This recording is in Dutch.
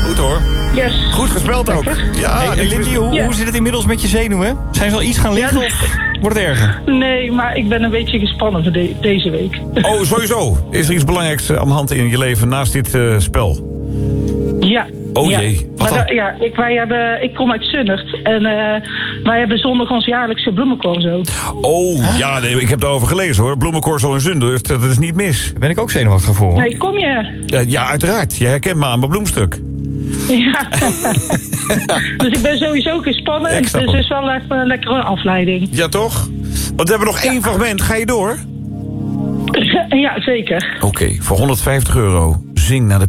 Goed hoor. Yes. Goed gespeeld ook. Ja, Hey, Lindy, hoe zit het inmiddels met je zenuwen? Zijn ze al iets gaan liggen of wordt het erger? Nee, maar ik ben een beetje gespannen voor deze week. Oh, sowieso. Is er iets belangrijks aan de hand in je leven naast dit spel? Ja. Oh ja. jee, wat maar dan? ik kom uit Zundert en wij hebben zondag ons jaarlijkse bloemencorso. Oh, ja, nee, ik heb daarover gelezen hoor. Bloemencorso in Zundert, dat is niet mis. Daar ben ik ook zenuwachtig voor. Nee, kom je? Ja, uiteraard. Je herkent me aan mijn bloemstuk. Ja. Dus ik ben sowieso gespannen. Ik snap Dus hem. het is wel even een lekkere afleiding. Ja, toch? Want we hebben nog één fragment. Ga je door? Ja, zeker. Oké, voor €150. Zing naar de